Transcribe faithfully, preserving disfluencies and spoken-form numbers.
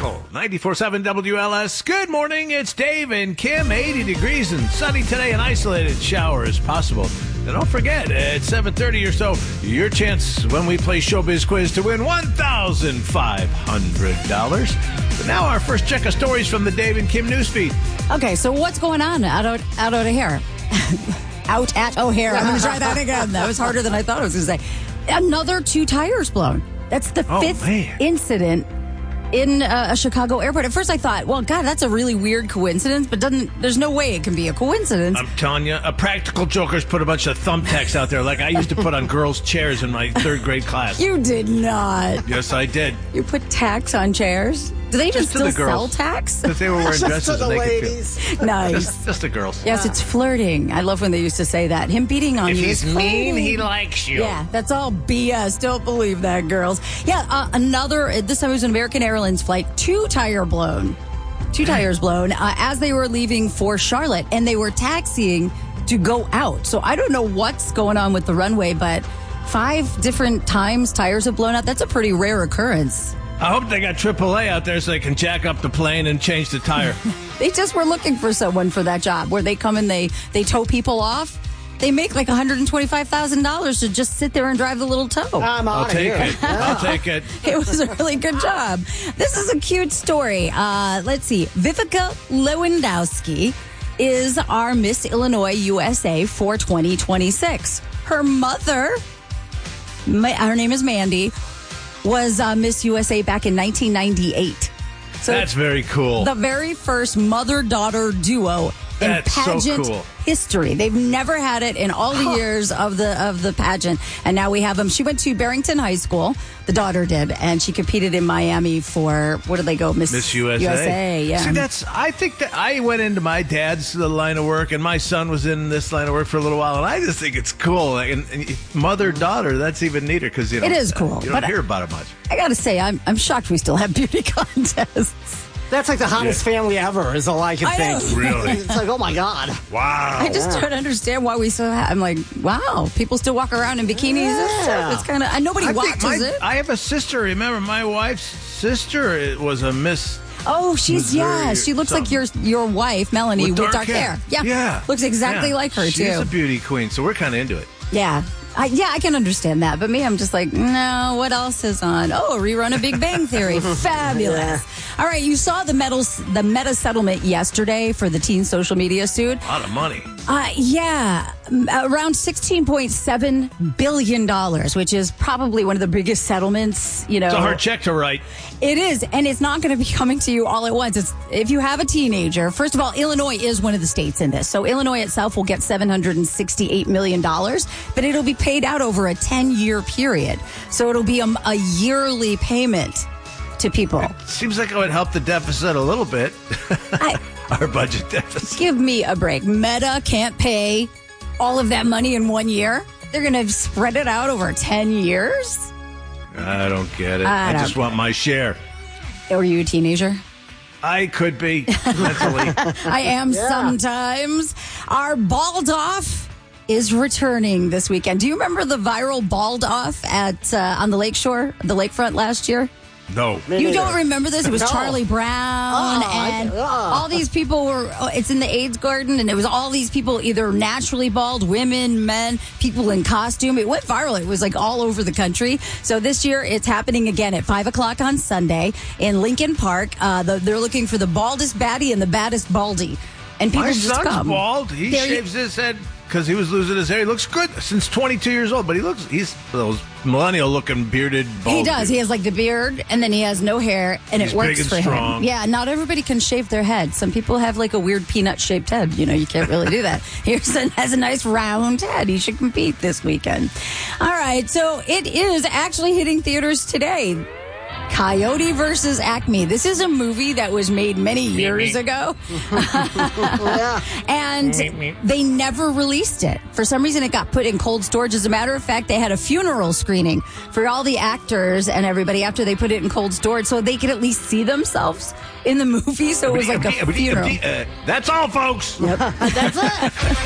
Miracle, ninety-four point seven W L S. Good morning, it's Dave and Kim. eighty degrees and sunny today, an isolated shower is possible. And don't forget, at seven thirty or so, your chance when we play Showbiz Quiz to win one thousand five hundred dollars. But now our first check of stories from the Dave and Kim newsfeed. Okay, so what's going on out, out, out at O'Hare? Out at O'Hare. I'm going to try that again. That was harder than I thought I was going to say. Another two tires blown. That's the Oh, fifth man. incident in uh, a Chicago airport. At first I thought, well, God, that's a really weird coincidence, but doesn't there's no way it can be a coincidence. I'm telling you, a practical joker's put a bunch of thumbtacks out there like I used to put on girls' chairs in my third grade class. You did not. Yes, I did. You put tacks on chairs? Do they even Just to still the sell girls. tacks? Because they were wearing Just dresses to the and they could ladies. feel. Nice. Just, just the girls. Yes, it's flirting. I love when they used to say that. Him beating on If you he's is mean, flirting. he likes you. Yeah, that's all B S. Don't believe that, girls. Yeah, uh, another, this time it was an American Airlines flight, two tire blown. Two tires blown uh, as they were leaving for Charlotte, and they were taxiing to go out. So I don't know what's going on with the runway, but five different times tires have blown out. That's a pretty rare occurrence. I hope they got triple A out there so they can jack up the plane and change the tire. They just were looking for someone for that job where they come and they, they tow people off. They make like one hundred twenty-five thousand dollars to just sit there and drive the little tow. I'm I'll out of take here. it. I'll take it. It was a really good job. This is a cute story. Uh, let's see. Vivica Lewandowski is our Miss Illinois U S A for twenty twenty-six. Her mother, ma- her name is Mandy, was uh, Miss U S A back in nineteen ninety-eight. So That's very cool. the very first mother-daughter duo in That's so pageant cool. history. They've never had it in all the years of the of the pageant, and now we have them. She went to Barrington High School. The daughter did, and she competed in Miami for what did they go, Miss, Miss U S A. U S A, yeah. See, that's. I think that I went into my dad's line of work, and my son was in this line of work for a little while, and I just think it's cool. Like, and, and mother daughter, that's even neater because you know It is cool, You don't but hear about it much. I gotta say, I'm I'm shocked we still have beauty contests. That's like the hottest family ever, is all I can I think. know. Really? It's like, oh my God. Wow. I just don't understand why we still have. I'm like, wow, people still walk around in bikinis and stuff. Yeah. It's kind of nobody I watches think my, it. I have a sister. Remember, my wife's sister it was a Miss. Oh, she's Missouri yeah. She looks like your something. your wife, Melanie, with, dark, hair. Yeah, Yeah. looks exactly Yeah. like her She's too. a beauty queen, so we're kind of into it. Yeah. I, yeah, I can understand that. But me, I'm just like, no, what else is on? Oh, a rerun of Big Bang Theory. Fabulous. All right, you saw the, metals, the meta settlement yesterday for the teen social media suit. A lot of money. Uh, yeah, m- around sixteen point seven billion dollars, which is probably one of the biggest settlements, you know. It's a hard check to write. It is, and it's not going to be coming to you all at once. It's if you have a teenager. First of all, Illinois is one of the states in this, so Illinois itself will get seven hundred sixty-eight million dollars, but it'll be paid out over a ten-year period. So it'll be a, a yearly payment to people. Seems like it would help the deficit a little bit. I, Our budget deficit. give me a break. Meta can't pay all of that money in one year. They're going to spread it out over ten years. I don't get it. I I, don't just want my share. Are you a teenager? I could be mentally. I am Yeah. sometimes. Our bald off is returning this weekend. Do you remember the viral bald off at uh, on the lakeshore, the lakefront last year? No. Me You neither. don't remember this? It was No. Charlie Brown, Oh, I and can- oh. all these people were. oh, It's in the AIDS garden, and it was all these people, either naturally bald, women, men, people in costume. It went viral. It was like all over the country. So this year, it's happening again at five o'clock on Sunday in Lincoln Park. Uh, the, they're looking for the baldest baddie and the baddest baldy, and people My just son's come. bald. He There you- shaves his head because he was losing his hair. He looks good since twenty-two years old, but he looks, he's those millennial-looking bearded bald He does. dude. He has like the beard, and then he has no hair, and He's it works big and for strong. him. Yeah, not everybody can shave their head. Some people have like a weird peanut-shaped head. You know, you can't really do that. Here's has a nice round head. He should compete this weekend. All right, so it is actually hitting theaters today. Coyote versus Acme. This is a movie that was made many years ago. And they never released it. For some reason, it got put in cold storage. As a matter of fact, they had a funeral screening for all the actors and everybody after they put it in cold storage so they could at least see themselves in the movie. So it was like a funeral. Uh, That's all, folks. Yep. That's it.